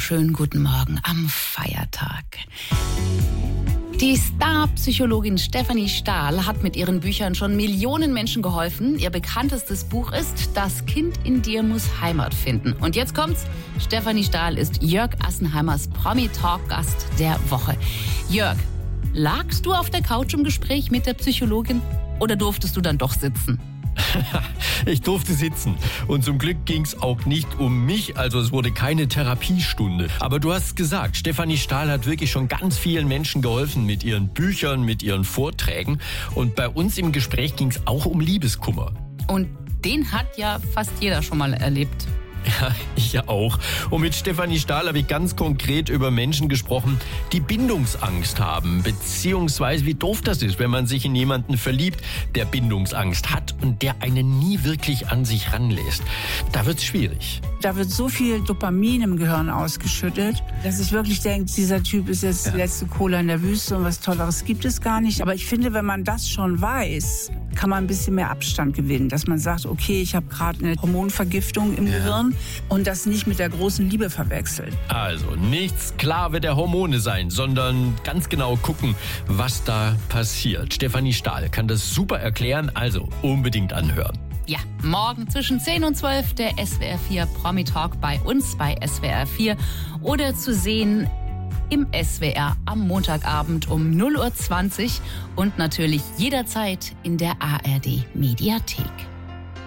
wunderschönen guten Morgen am Feiertag. Die Star-Psychologin Stefanie Stahl hat mit ihren Büchern schon Millionen Menschen geholfen. Ihr bekanntestes Buch ist Das Kind in dir muss Heimat finden. Und jetzt kommt's. Stefanie Stahl ist Jörg Assenheimers Promi-Talk-Gast der Woche. Jörg, lagst du auf der Couch im Gespräch mit der Psychologin oder durftest du dann doch sitzen? Ich durfte sitzen. Und zum Glück ging es auch nicht um mich, also es wurde keine Therapiestunde. Aber du hast gesagt, Stefanie Stahl hat wirklich schon ganz vielen Menschen geholfen mit ihren Büchern, mit ihren Vorträgen. Und bei uns im Gespräch ging es auch um Liebeskummer. Und den hat ja fast jeder schon mal erlebt. Ja, ich auch. Und mit Stefanie Stahl habe ich ganz konkret über Menschen gesprochen, die Bindungsangst haben. Beziehungsweise wie doof das ist, wenn man sich in jemanden verliebt, der Bindungsangst hat und der einen nie wirklich an sich ranlässt. Da wird's schwierig. Da wird so viel Dopamin im Gehirn ausgeschüttet, dass ich wirklich denke, dieser Typ ist jetzt die letzte Cola in der Wüste und was Tolleres gibt es gar nicht. Aber ich finde, wenn man das schon weiß, kann man ein bisschen mehr Abstand gewinnen. Dass man sagt, okay, ich habe gerade eine Hormonvergiftung im Gehirn und das nicht mit der großen Liebe verwechseln. Also nicht Sklave der Hormone sein, sondern ganz genau gucken, was da passiert. Stefanie Stahl kann das super erklären, also unbedingt anhören. Ja, morgen zwischen 10 und 12 der SWR 4 Promi-Talk bei uns bei SWR 4 oder zu sehen im SWR am Montagabend um 0:20 Uhr und natürlich jederzeit in der ARD Mediathek.